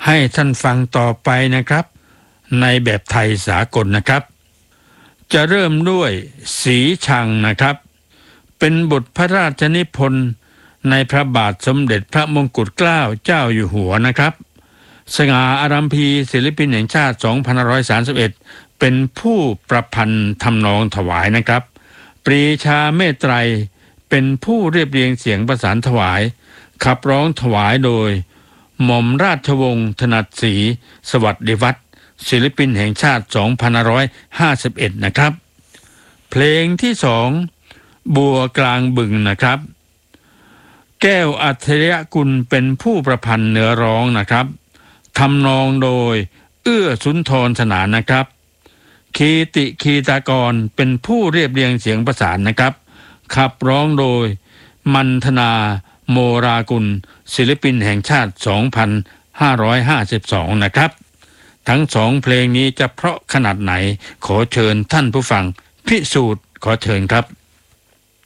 ให้ท่านฟังต่อไปนะครับในแบบไทยสากลนะครับจะเริ่มด้วยสีชังนะครับเป็นบทพระราชนิพนธ์ในพระบาทสมเด็จพระมงกุฎเกล้าเจ้าอยู่หัวนะครับสง่าอารัมพีศิลปินแห่งชาติ2531เป็นผู้ประพันธ์ทำนองถวายนะครับปรีชาเมตไตรเป็นผู้เรียบเรียงเสียงประสานถวายขับร้องถวายโดยหม่อมราชวงศ์ถนัดศรีสวัสดิวัฒน์ศิลปินแห่งชาติ2551นะครับเพลงที่2บัวกลางบึงนะครับแก้วอัจฉริยกุลเป็นผู้ประพันธ์เนื้อร้องนะครับทำนองโดยเอื้อสุนทรสนานนะครับคีติคีตากรเป็นผู้เรียบเรียงเสียงประสานนะครับขับร้องโดยมันธนาโมรากุลศิลปินแห่งชาติ2552นะครับทั้ง2เพลงนี้จะเพราะขนาดไหนขอเชิญท่านผู้ฟังพิสูจน์ขอเชิญครับ